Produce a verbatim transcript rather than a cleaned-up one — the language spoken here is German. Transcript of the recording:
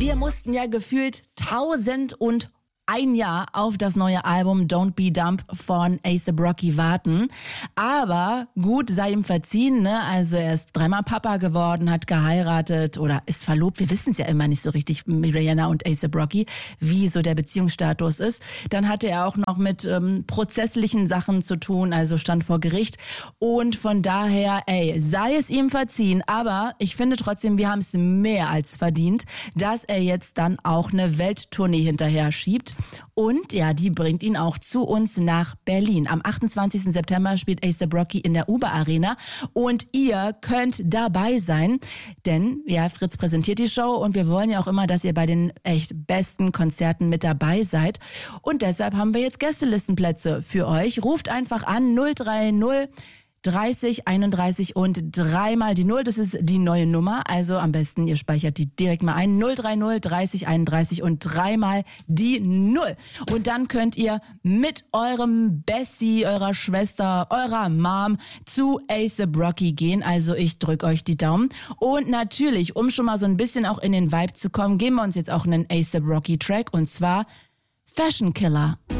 Wir mussten ja gefühlt tausend und ein Jahr auf das neue Album Don't Be Dumb von A$AP Rocky warten. Aber gut, sei ihm verziehen, ne? Also er ist dreimal Papa geworden, hat geheiratet oder ist verlobt. Wir wissen es ja immer nicht so richtig mit Rihanna und A$AP Rocky, wie so der Beziehungsstatus ist. Dann hatte er auch noch mit ähm, prozesslichen Sachen zu tun, also stand vor Gericht. Und von daher, ey, sei es ihm verziehen. Aber ich finde trotzdem, wir haben es mehr als verdient, dass er jetzt dann auch eine Welttournee hinterher schiebt. Und ja, die bringt ihn auch zu uns nach Berlin. Am achtundzwanzigsten September spielt A$AP Rocky in der Uber Arena und ihr könnt dabei sein, denn ja, Fritz präsentiert die Show und wir wollen ja auch immer, dass ihr bei den echt besten Konzerten mit dabei seid. Und deshalb haben wir jetzt Gästelistenplätze für euch. Ruft einfach an null drei null dreißig einunddreißig und dreimal die Null, das ist die neue Nummer, also am besten ihr speichert die direkt mal ein, null drei null dreißig einunddreißig und dreimal die Null. Und dann könnt ihr mit eurem Bestie, eurer Schwester, eurer Mom zu A$AP Rocky gehen, also ich drück euch die Daumen. Und natürlich, um schon mal so ein bisschen auch in den Vibe zu kommen, geben wir uns jetzt auch einen A$AP Rocky Track und zwar Fashion Killer.